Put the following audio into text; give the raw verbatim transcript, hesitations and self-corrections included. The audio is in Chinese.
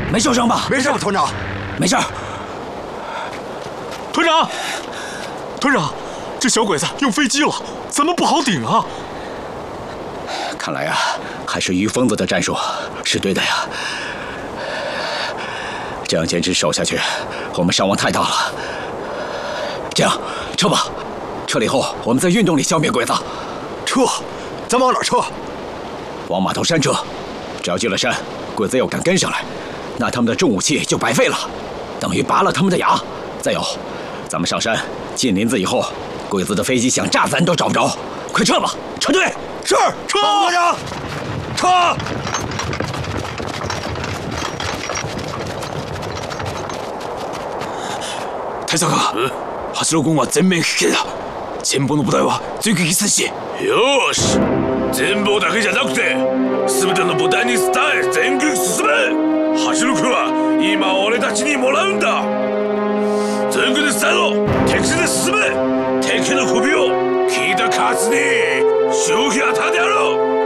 没受伤吧？ 没事吧，团长？ 没事。 团长，团长，这小鬼子用飞机了，咱们不好顶啊！ 看来啊，还是于疯子的战术是对的呀。这样坚持守下去，我们伤亡太大了。这样，撤吧。撤了以后，我们在运动里消灭鬼子。 撤，咱往哪撤？ 往码头山撤。只要进了山，鬼子要敢跟上来，那他们的重武器就白费了，等于拔了他们的牙。再有，咱们上山进林子以后，鬼子的飞机想炸咱都找不着。快撤吧，撤退！ 是，撤！团长，撤！ 大佐が、八郎軍は全面引けだ。前方の部隊は追撃阻止。 よし、前方だけじゃなくて全ての部隊に伝え全撃進め。八郎君は今俺たちにもらうんだ。全軍で伝えろ。敵地で進め。敵の首を聞いた勝つに正気当たってやろう。